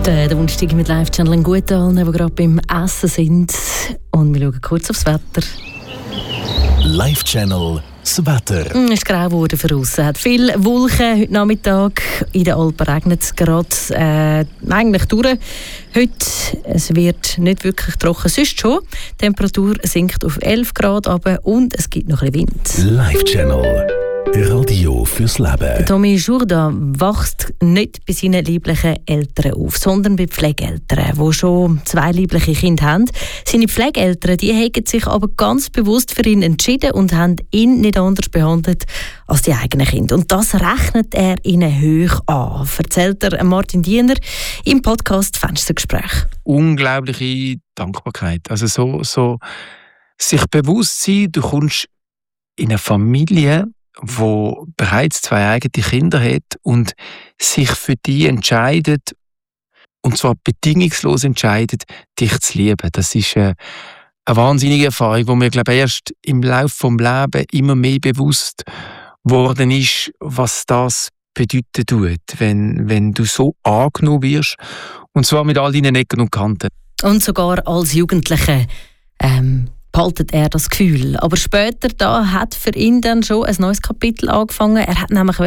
Der Donnerstag mit Live-Channel in Gutal, die gerade beim Essen sind. Und wir schauen kurz aufs Wetter. Live-Channel, das Wetter. Es ist grau geworden für uns. Es hat viel Wolken heute Nachmittag. In den Alpen regnet es gerade eigentlich durch. Heute es wird nicht wirklich trocken, sonst schon. Die Temperatur sinkt auf 11 Grad runter und es gibt noch ein bisschen Wind. Live-Channel, Radio fürs Leben. Tommy Jourdan wächst nicht bei seinen lieblichen Eltern auf, sondern bei Pflegeeltern, die schon 2 liebliche Kinder haben. Seine Pflegeeltern die haben sich aber ganz bewusst für ihn entschieden und haben ihn nicht anders behandelt als die eigenen Kinder. Und das rechnet er ihnen hoch an, erzählt er Martin Diener im Podcast «Fenstergespräch». Unglaubliche Dankbarkeit. Also so sich bewusst sein, du kommst in eine Familie, wo bereits 2 eigene Kinder hat und sich für die entscheidet, und zwar bedingungslos entscheidet, dich zu lieben. Das ist eine wahnsinnige Erfahrung, die mir, glaube ich, erst im Laufe des Lebens immer mehr bewusst worden ist, was das bedeuten tut, wenn du so angenommen wirst, und zwar mit all deinen Ecken und Kanten. Und sogar als Jugendliche behaltet er das Gefühl. Aber später da hat für ihn dann schon ein neues Kapitel angefangen. Er hat nämlich